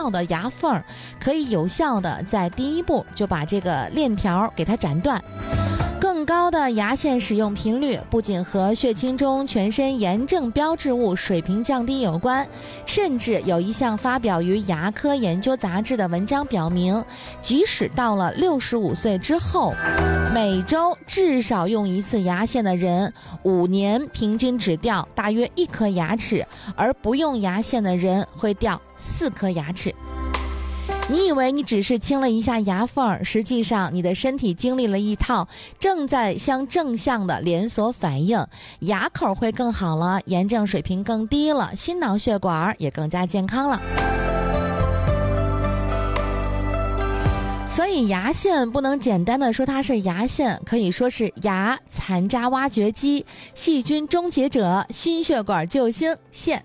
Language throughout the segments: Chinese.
到的牙缝，可以有效的在第一步就把这个链条给它斩断。更高的牙线使用频率不仅和血清中全身炎症标志物水平降低有关，甚至有一项发表于牙科研究杂志的文章表明，即使到了65岁之后，每周至少用一次牙线的人，5年平均只掉大约1颗牙齿，而不用牙线的人会掉4颗牙齿。你以为你只是清了一下牙缝，实际上你的身体经历了一套正向的连锁反应，牙口会更好了，炎症水平更低了，心脑血管也更加健康了。所以牙线不能简单的说它是牙线，可以说是牙残渣挖掘机、细菌终结者、心血管救星线。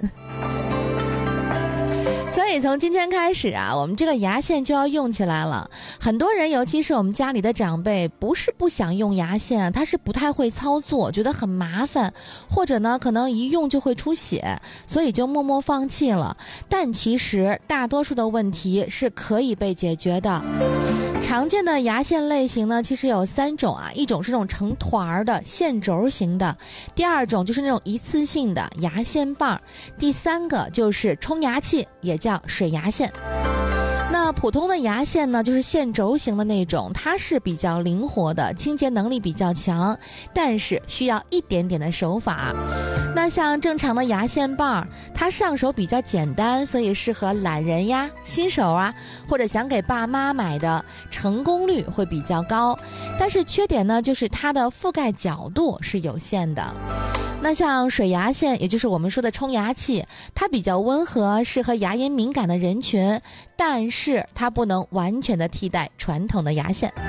所以从今天开始啊，我们这个牙线就要用起来了。很多人，尤其是我们家里的长辈，不是不想用牙线，他是不太会操作，觉得很麻烦，或者呢可能一用就会出血，所以就默默放弃了。但其实大多数的问题是可以被解决的。常见的牙线类型呢，其实有3种啊，一种是那种成团的线轴型的，第2种就是那种一次性的牙线棒，第3个就是冲牙器，也叫水牙线。那普通的牙线呢，就是线轴型的那种，它是比较灵活的，清洁能力比较强，但是需要一点点的手法。那像正常的牙线棒，它上手比较简单，所以适合懒人呀、新手啊，或者想给爸妈买的，成功率会比较高。但是缺点呢，就是它的覆盖角度是有限的。那像水牙线，也就是我们说的冲牙器，它比较温和，适合牙龈敏感的人群，但是它不能完全的替代传统的牙线。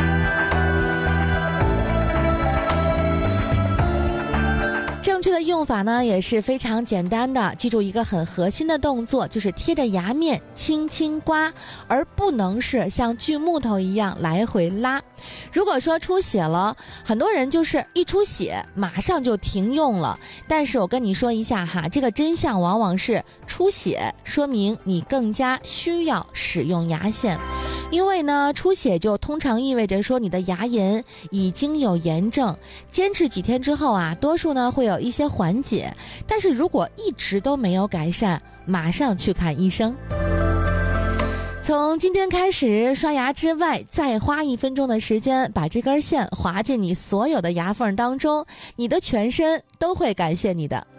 正确的用法呢也是非常简单的，记住一个很核心的动作，就是贴着牙面轻轻刮，而不能是像锯木头一样来回拉。如果说出血了，很多人就是一出血马上就停用了，但是我跟你说一下哈，这个真相往往是出血说明你更加需要使用牙线。因为呢，出血就通常意味着说你的牙龈已经有炎症，坚持几天之后啊，多数呢会有一些缓解，但是如果一直都没有改善，马上去看医生。从今天开始，刷牙之外再花1分钟的时间，把这根线划进你所有的牙缝当中，你的全身都会感谢你的。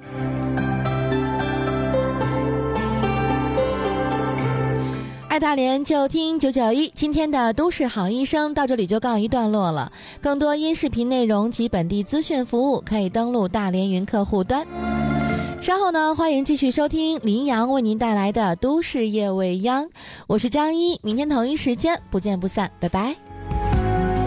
爱大连就听991，今天的都市好医生到这里就告一段落了。更多音视频内容及本地资讯服务，可以登录大连云客户端。稍后呢，欢迎继续收听林阳为您带来的都市夜未央，我是张一，明天同一时间不见不散，拜拜。